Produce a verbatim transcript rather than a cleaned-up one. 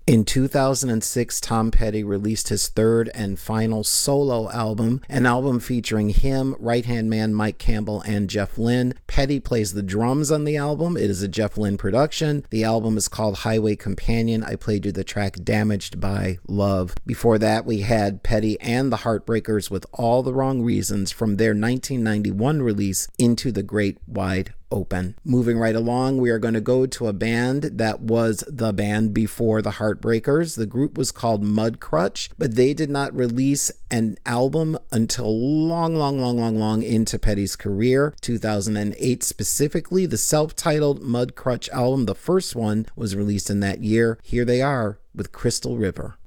In two thousand six, Tom Petty released his third and final solo album, an album featuring him, right-hand man Mike Campbell, and Jeff Lynne. Petty plays the drums on the album. It is a Jeff Lynne production. The album is called Highway Companion. I played you the track Damaged by Love. Before that, we had Petty and the Heartbreakers with All the Wrong Reasons from their nineteen ninety-one release Into the Great Wide Open. Moving right along, we are going to go to a band that was the band before the Heartbreakers. The group was called Mudcrutch, but they did not release an album until long, long, long, long, long into Petty's career. two thousand eight specifically, the self-titled Mudcrutch album, the first one, was released in that year. Here they are with Crystal River.